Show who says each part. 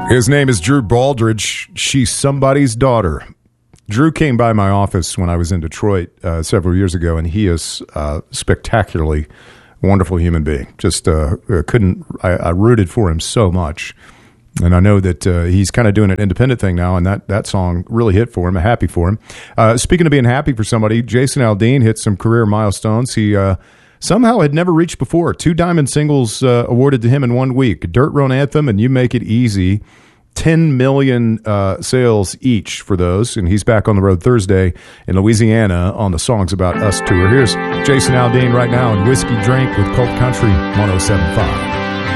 Speaker 1: His name is Drew Baldridge. She's somebody's daughter. Drew came by my office when I was in Detroit several years ago, and he is spectacularly wonderful human being. Just I rooted for him so much. And I know that he's kind of doing an independent thing now, and that song really hit for him. I'm happy for him. Speaking of being happy for somebody, Jason Aldean hit some career milestones. He somehow had never reached before. 2 diamond singles awarded to him in 1 week. Dirt Road Anthem and You Make It Easy. 10 million sales each for those. And he's back on the road Thursday in Louisiana on the Songs About Us tour. Here's Jason Aldean right now in Whiskey Drink with Cult Country 107.5.